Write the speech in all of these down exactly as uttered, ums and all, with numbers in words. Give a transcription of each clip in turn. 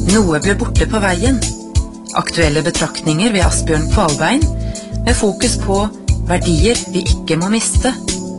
Noe ble borte på veien. Aktuelle betraktninger ved Asbjørn Kvalbein, med fokus på verdier vi ikke må miste.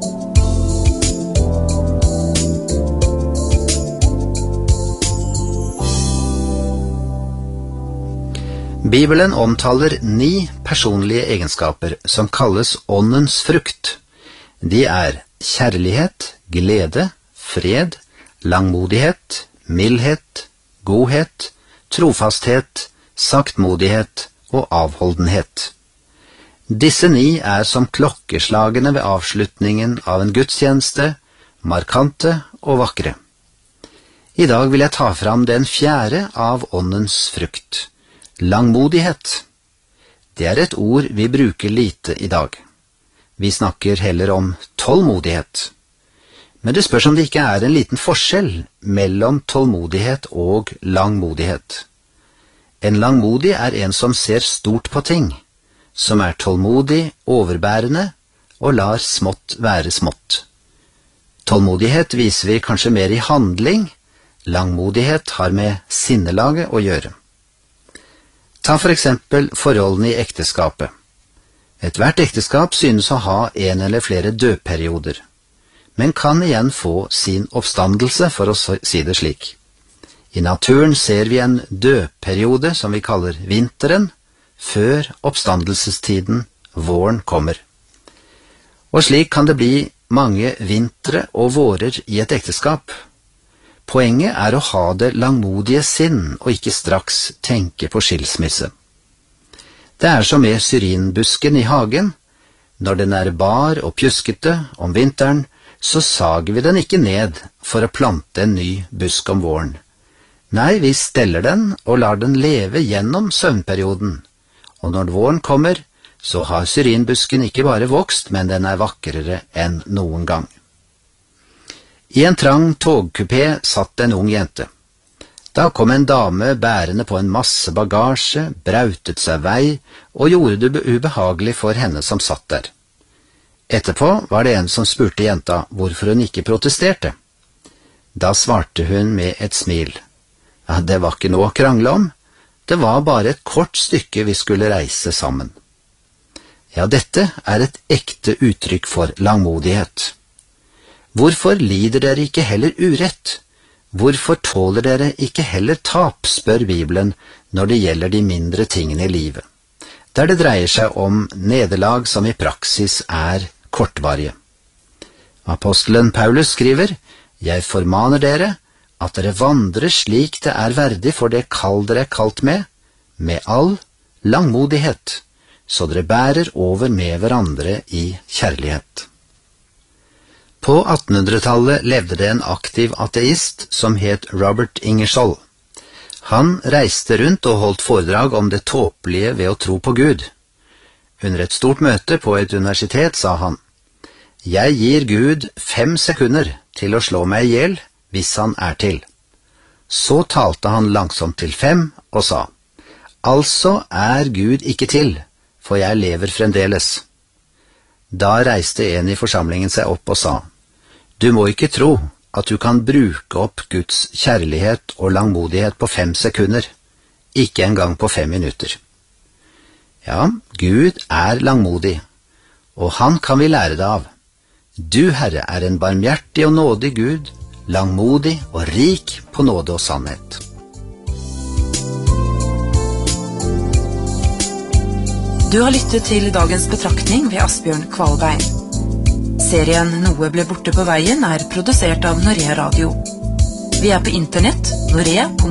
Bibelen omtaler ni personlige egenskaper som kalles åndens frukt. De er kjærlighet, glede, fred, langmodighet, mildhet, godhet, trofasthet, saktmodighet og avholdenhet. Disse ni er som klokkeslagene ved avslutningen av en gudstjeneste, markante og vakre. I dag vil jeg ta fram den fjerde av åndens frukt, langmodighet. Det er et ord vi bruker lite i dag. Vi snakker heller om tålmodighet. Men det spørs om det ikke er en liten forskjell mellom tålmodighet og langmodighet. En langmodig er en som ser stort på ting, som er tålmodig, overbærende og lar smått være smått. Tålmodighet viser vi kanskje mer i handling, langmodighet har med sinnelaget å gjøre. Ta for eksempel forholdene i ekteskapet. Et hvert ekteskap synes å ha en eller flere dødperioder, men kan igjen få sin oppstandelse, for å si det slik. I naturen ser vi en dødperiode som vi kaller vinteren, før oppstandelsestiden, våren, kommer. Og slik kan det bli mange vintre og vårer i et ekteskap. Poenget er å ha det langmodige sinn, og ikke straks tenke på skilsmisse. Det er som med syrinbusken i hagen. Når den er bar og pjuskete om vinteren, så sager vi den ikke ned for å plante en ny busk om våren. Nei, vi steller den og lar den leve gjennom søvnperioden. Og når våren kommer, så har syrinbusken ikke bare vokst, men den er vakrere enn noen gang. I en trang togkupé satt en ung jente. Da kom en dame bærende på en masse bagasje, brautet seg vei og gjorde det ubehagelig for henne som satt der. Etterpå var det en som spurte jenta hvorfor hun ikke protesterte. Da svarte hun med et smil. Ja, det var ikke noe å krangle om. Det var bare et kort stykke vi skulle reise sammen. Ja, dette er et ekte uttrykk for langmodighet. Hvorfor lider dere ikke heller urett? Hvorfor tåler dere ikke heller tap, spør Bibelen når det gjelder de mindre tingene i livet, der det dreier seg om nederlag som i praksis er kortvarige. Apostelen Paulus skriver, «Jeg formaner dere at dere vandrer slik det er verdig for det kall dere er kalt med, med all langmodighet, så dere bærer over med hverandre i kjærlighet.» På attenhundretallet levde det en aktiv ateist som het Robert Ingersoll. Han reiste rundt og holdt foredrag om det tåpelige ved å tro på Gud. Under et stort møte på et universitet sa han, «Jeg gir Gud fem sekunder til å slå meg ihjel hvis han er til.» Så talte han langsomt til fem og sa, «Altså er Gud ikke til, for jeg lever fremdeles.» Da reiste en i forsamlingen seg opp og sa, «Du må ikke tro at du kan bruke opp Guds kjærlighet og langmodighet på fem sekunder, ikke engang på fem minutter.» Ja, Gud er langmodig, og han kan vi lære det av. Du, Herre, er en barmhjertig og nådig Gud, langmodig og rik på nåde og sannhet. Du har lyttet til dagens betraktning ved Asbjørn Kvalbein. Serien Noe ble borte på veien er produsert av Norea Radio. Vi er på internett, norea punktum no.